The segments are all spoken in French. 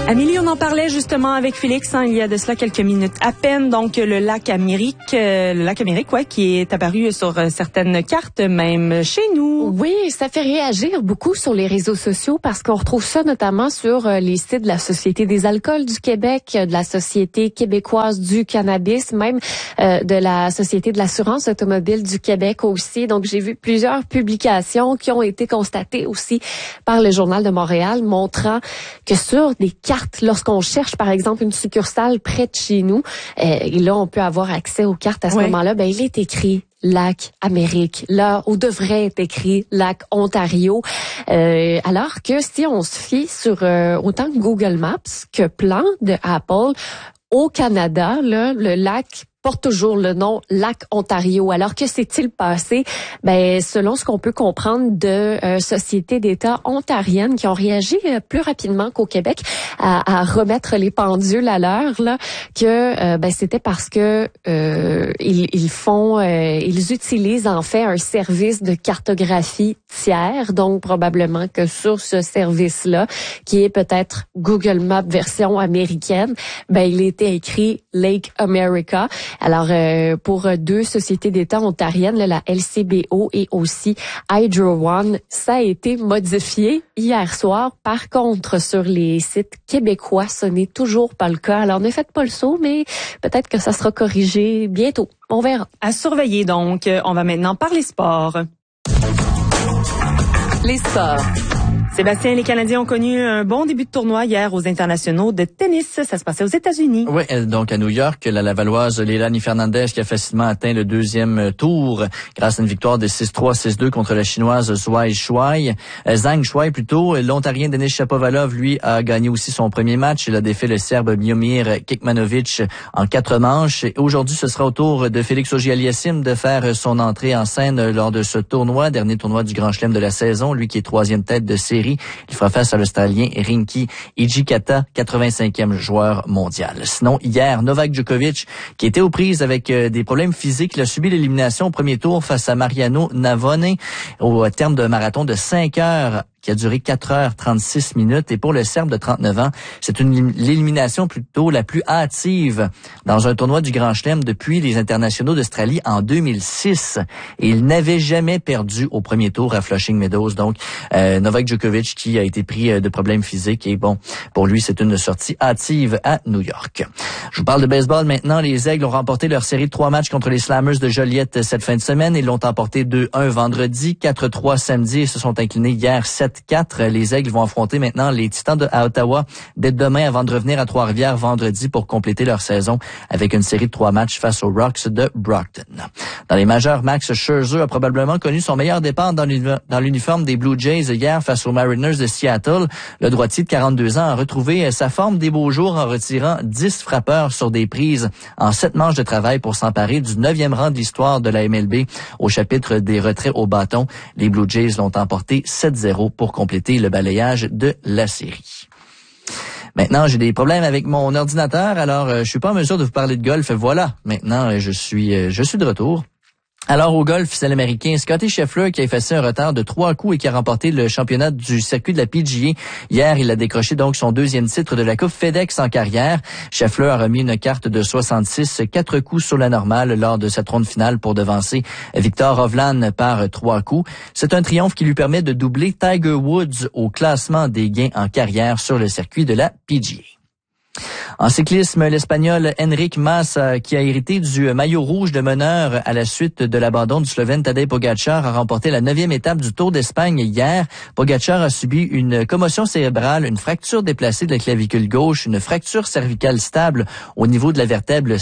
Amélie, on en parlait justement avec Félix il y a de cela quelques minutes à peine. Donc le lac Amérique, qui est apparu sur certaines cartes, même chez nous. Oui, ça fait réagir beaucoup sur les réseaux sociaux parce qu'on retrouve ça notamment sur les sites de la Société des alcools du Québec, de la Société québécoise du cannabis, même de la Société de l'assurance automobile du Québec aussi. Donc j'ai vu plusieurs publications qui ont été constatées aussi par le Journal de Montréal, montrant que sur des cartes, lorsqu'on cherche, par exemple, une succursale près de chez nous, et là, on peut avoir accès aux cartes à ce moment-là, il est écrit Lac Amérique, là où devrait être écrit Lac Ontario, alors que si on se fie sur autant Google Maps que Plan de Apple, au Canada, là, le lac porte toujours le nom Lac Ontario. Alors que s'est-il passé? Selon ce qu'on peut comprendre de sociétés d'État ontariennes qui ont réagi plus rapidement qu'au Québec à remettre les pendules à l'heure, là, que c'était parce que ils utilisent en fait un service de cartographie tiers, donc probablement que sur ce service-là, qui est peut-être Google Maps version américaine, il était écrit Lake America. Alors, pour deux sociétés d'État ontariennes, la LCBO et aussi Hydro One, ça a été modifié hier soir. Par contre, sur les sites québécois, ce n'est toujours pas le cas. Alors, ne faites pas le saut, mais peut-être que ça sera corrigé bientôt. On verra. À surveiller donc. On va maintenant parler sport. Les sports. Sébastien, les Canadiens ont connu un bon début de tournoi hier aux internationaux de tennis. Ça se passait aux États-Unis. Oui, donc à New York, la Lavalloise Leilani Fernandez qui a facilement atteint le deuxième tour grâce à une victoire de 6-3, 6-2 contre la Chinoise Zhang Shuai plutôt. L'Ontarien Denis Shapovalov, lui, a gagné aussi son premier match. Il a défait le Serbe Miomir Kekmanovic en 4 manches. Et aujourd'hui, ce sera au tour de Félix Auger-Aliassime de faire son entrée en scène lors de ce tournoi, dernier tournoi du Grand Chelem de la saison. Lui qui est 3e tête de série. Il fera face à l'Australien Rinky Hijikata, 85e joueur mondial. Sinon, hier, Novak Djokovic, qui était aux prises avec des problèmes physiques, il a subi l'élimination au premier tour face à Mariano Navone au terme d'un marathon de 5 heures qui a duré 4h36 minutes. Et pour le Serbe de 39 ans, c'est l'élimination plutôt la plus hâtive dans un tournoi du Grand Chelem depuis les internationaux d'Australie en 2006. Et il n'avait jamais perdu au premier tour à Flushing Meadows. Donc, Novak Djokovic qui a été pris de problèmes physiques. Et bon, pour lui, c'est une sortie hâtive à New York. Je vous parle de baseball maintenant. Les Aigles ont remporté leur série de 3 matchs contre les Slammers de Joliette cette fin de semaine. Ils l'ont emporté 2-1 vendredi, 4-3 samedi et se sont inclinés hier 7-4. Les Aigles vont affronter maintenant les Titans à Ottawa dès demain avant de revenir à Trois-Rivières vendredi pour compléter leur saison avec une série de 3 matchs face aux Rocks de Brockton. Dans les majeurs, Max Scherzer a probablement connu son meilleur départ dans l'uniforme des Blue Jays hier face aux Mariners de Seattle. Le droitier de 42 ans a retrouvé sa forme des beaux jours en retirant 10 frappeurs sur des prises en 7 manches de travail pour s'emparer du 9e rang de l'histoire de la MLB au chapitre des retraits au bâton. Les Blue Jays l'ont emporté 7-0 pour compléter le balayage de la série. Maintenant, j'ai des problèmes avec mon ordinateur, alors je suis pas en mesure de vous parler de golf. Voilà, maintenant je suis de retour. Alors au golf, c'est l'Américain Scottie Scheffler qui a effacé un retard de 3 coups et qui a remporté le championnat du circuit de la PGA. Hier, il a décroché donc son 2e titre de la Coupe FedEx en carrière. Scheffler a remis une carte de 66, 4 coups sur la normale lors de cette ronde finale pour devancer Victor Hovland par 3 coups. C'est un triomphe qui lui permet de doubler Tiger Woods au classement des gains en carrière sur le circuit de la PGA. En cyclisme, l'Espagnol Enric Mas, qui a hérité du maillot rouge de meneur à la suite de l'abandon du Slovène Tadej Pogačar, a remporté la 9e étape du Tour d'Espagne hier. Pogačar a subi une commotion cérébrale, une fracture déplacée de la clavicule gauche, une fracture cervicale stable au niveau de la vertèbre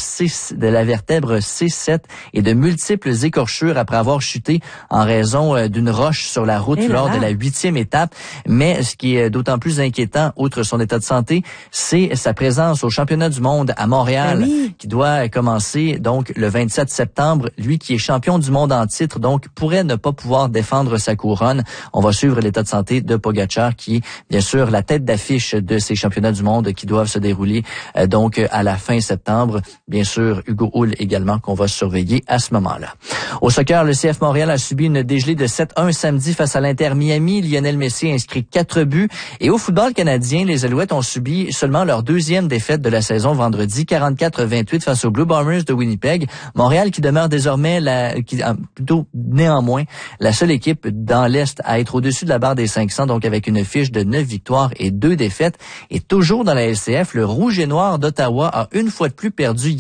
C7 et de multiples écorchures après avoir chuté en raison d'une roche sur la route lors de la 8e étape. Mais ce qui est d'autant plus inquiétant, outre son état de santé, c'est sa présence pense au championnat du monde à Montréal qui doit commencer donc le 27 septembre. Lui qui est champion du monde en titre, donc pourrait ne pas pouvoir défendre sa couronne. On va suivre l'état de santé de Pogačar qui est bien sûr la tête d'affiche de ces championnats du monde qui doivent se dérouler donc à la fin septembre. Bien sûr, Hugo Hull également qu'on va surveiller à ce moment-là. Au soccer, le CF Montréal a subi une dégelée de 7-1 samedi face à l'Inter Miami. Lionel Messi a inscrit 4 buts. Et au football canadien, les Alouettes ont subi seulement leur deuxième défaite de la saison vendredi, 44-28 face aux Blue Bombers de Winnipeg. Montréal qui demeure désormais néanmoins la seule équipe dans l'Est à être au-dessus de la barre des 500, donc avec une fiche de 9 victoires et 2 défaites. Et toujours dans la LCF, le Rouge et Noir d'Ottawa a une fois de plus perdu